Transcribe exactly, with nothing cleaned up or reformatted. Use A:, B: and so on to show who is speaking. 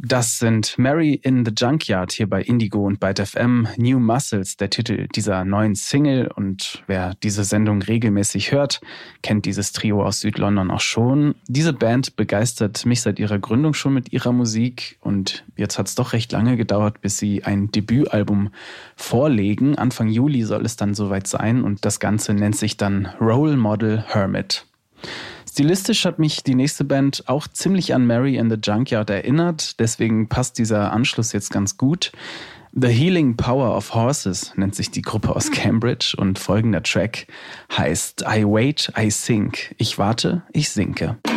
A: Das sind Mary in the Junkyard hier bei Indigo und Byte F M. New Muscles, der Titel dieser neuen Single. Und wer diese Sendung regelmäßig hört, kennt dieses Trio aus Südlondon auch schon. Diese Band begeistert mich seit ihrer Gründung schon mit ihrer Musik. Und jetzt hat es doch recht lange gedauert, bis sie ein Debütalbum vorlegen. Anfang Juli soll es dann soweit sein. Und das Ganze nennt sich dann Role Model Hermit. Stilistisch hat mich die nächste Band auch ziemlich an Mary in the Junkyard erinnert, deswegen passt dieser Anschluss jetzt ganz gut. The Healing Power of Horses nennt sich die Gruppe aus Cambridge und folgender Track heißt I Wait, I Sink. Ich warte, ich sinke.